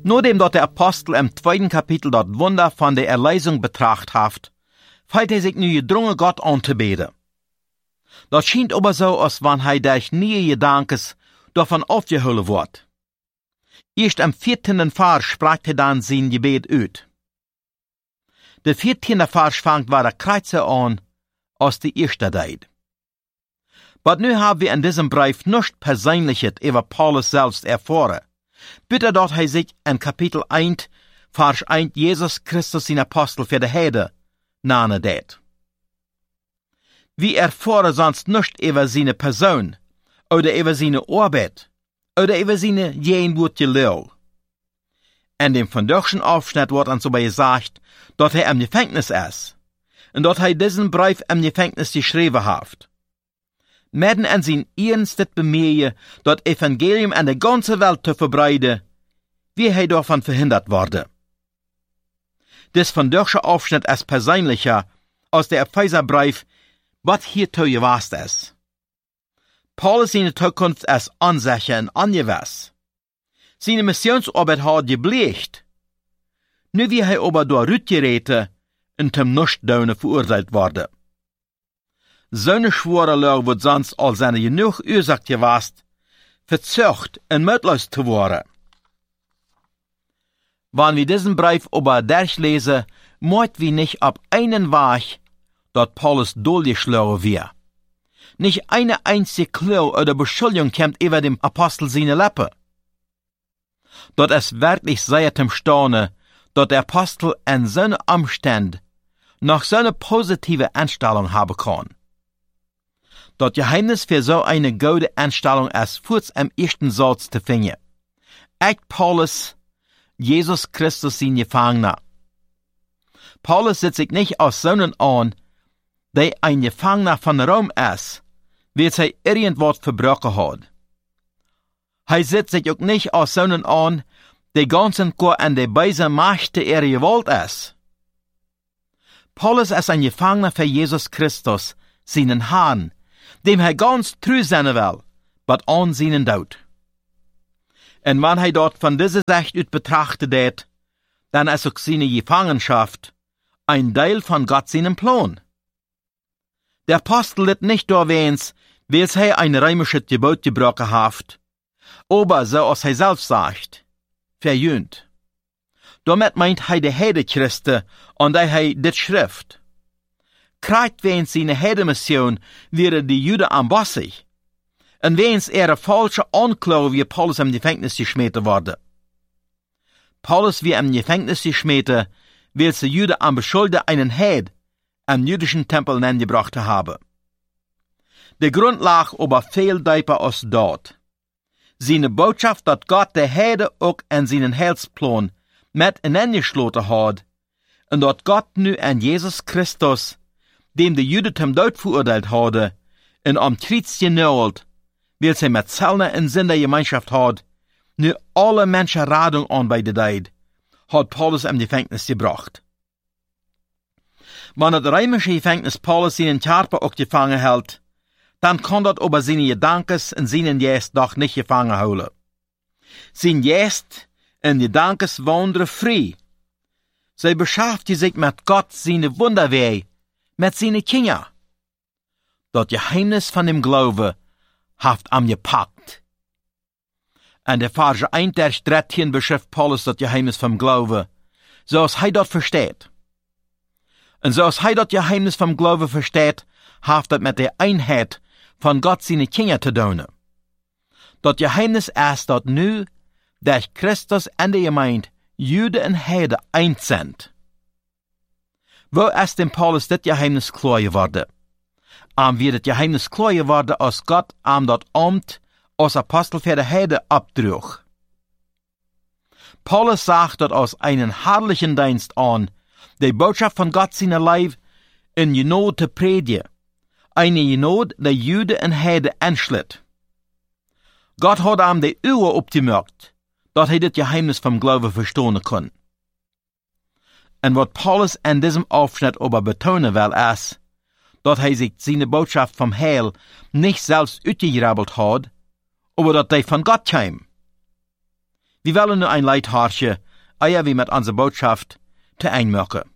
Nachdem dort der Apostel im 2. Kapitel dort Wunder von der Erlösung betracht hat, fällt sich nu gedrungen Gott anzubeten. Das scheint aber so, als wenn durch nie Gedankes davon aufgeholt wird. Erst am 14. Vers sprach dann sein Gebet uit. Der 14. Vers fängt war der Kreuze an, als die erste Zeit. Aber nu haben wir in diesem Brief nicht Persönliches über Paulus selbst erfahren. Bitte dort sich in Kapitel 1, Vers 1 Jesus Christus sein Apostel für die Heide nahe det. Wir erfahren sonst nicht über seine Person, oder über seine Arbeit, oder über seine jenwürdige Lehre. In dem vandaagschen Aufschnitt wird uns aber gesagt, dass im Gefängnis ist, und dass diesen Brief im Gefängnis geschrieben hat. Mitten in sein ernstes Bemühen, das Evangelium an der ganzen Welt zu verbreiten, wie davon verhindert wurde. Das vandaagse Aufschnitt ist persönlicher als der Epheserbrief, was hierzu gewast ist. Paulus seine Zukunft ist unsicher und ungewiss. Seine Missionsarbeit hat geblecht. Nu wie aber durch Rütgeräte und zum Nichtdonen verurteilt worden. Zo'n schwere Lage wird sonst als seine genug Ursache gewast, verzögert und mutlos zu werden. Wenn wir diesen Brief aber durchlesen, möchten wir nicht ab einen Weg, dort Paulus durchgeschlagen wird. Nicht eine einzige Klau oder Beschuldigung kommt über dem Apostel seine Lippen. Dort ist wirklich sehr zum Staunen, dort der Apostel in seinen Umständen noch so eine positive Einstellung haben kann. Das Geheimnis für so eine gute Einstellung ist kurz am ersten Satz zu finden. Echt Paulus, Jesus Christus sein Gefangener. Paulus setzt sich nicht aus Söhnen an, der ein Gefangener von Rom ist, weil er irgendwas verbrochen hat. Er setzt sich auch nicht aus Söhnen an, der ganzen Chor an der bösen Macht der Gewalt ist. Paulus ist ein Gefangener für Jesus Christus, seinen Herrn, dem ganz treu sein will, was an seinen Tod. Und wenn dort von dieser Sicht aus betrachtet wird, dann ist auch seine Gefangenschaft ein Teil von Gott seinem Plan. Der Apostel litt nicht erwähnt, weil er ein römisches Gebot gebrochen hat, aber so als er selbst sagt, verjühnt. Damit meint die Heide-Christen und dit Schrift. Kriegt während seine Heidemission wäre die Juden anbossig. Und während ihre falsche Anklage wie Paulus im Gefängnis geschmissen wurde. Paulus wie im Gefängnis geschmissen, weil die Juden an Beschulde einen Heid am jüdischen Tempel gebracht haben. Der Grund lag aber viel tiefer als dort. Seine Botschaft, dass Gott der Heide auch in seinen Heilsplan mit hineingeschlossen hat, und dass Gott nu an Jesus Christus, dem die Juden zum Tod verurteilt hatte, und am Kreuz genagelt, weil sie mit Zellner in Sinn der Gemeinschaft hat, nu alle Menschen Radung anbeitet, hat Paulus im Gefängnis gebracht. Wenn das römische Gefängnis Paulus seinen Körper auch gefangen hält, dann kann das aber seine Gedankes und seinen Geist doch nicht gefangen holen. Sein Geist und Gedankes wandern frei. Sie beschäftigt sich mit Gott seine Wunderweh, mit seinen Kindern. Das Geheimnis von dem Glaube haft am gepackt. Und der Vers 1 der 13 beschreibt Paulus das Geheimnis vom Glaube, so als er das versteht. Und so als er das Geheimnis vom Glaube versteht, haft das mit der Einheit von Gott seine Kinder zu tun. Das Geheimnis ist, dass nu durch Christus in der Gemeinde Juden und Heiden eins sind. Wo ist dem Paulus das Geheimnis klar geworden? Wird das Geheimnis klar geworden, als Gott das Amt als Apostel für die Heiden abdrog. Paulus sagt dort aus einen herrlichen Dienst an, die Botschaft von Gott seiner Leib in Genot zu predigen. Eine Genot, die Juden und Heiden anschlitt. Gott hat ihm die Ohren aufgemacht, dass er das Geheimnis vom Glauben verstehen kann. Und was Paulus in diesem Aufschnitt aber betonen will, ist, dass er sich seine Botschaft vom Heil nicht selbst ausgegrabbelt hat, aber dass die von Gott kam. Wir wollen nur ein Leithaartje, eher wie mit unserer Botschaft, te einmachen.